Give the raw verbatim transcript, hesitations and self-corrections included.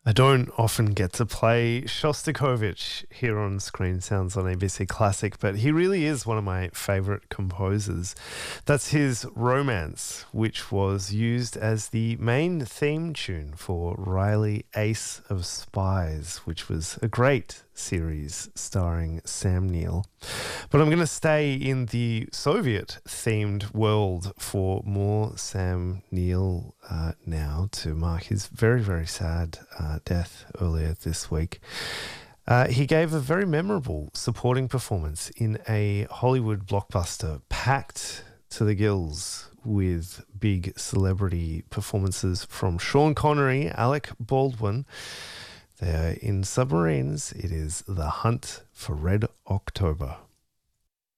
I don't often get to play Shostakovich here on Screen Sounds on A B C Classic, but he really is one of my favourite composers. That's his Romance, which was used as the main theme tune for Riley Ace of Spies, which was a great series starring Sam Neill. But I'm going to stay in the Soviet-themed world for more Sam Neill uh, now to mark his very, very sad uh, death earlier this week. Uh, he gave a very memorable supporting performance in a Hollywood blockbuster packed to the gills with big celebrity performances from Sean Connery, Alec Baldwin. They are in submarines. It is The Hunt for Red October.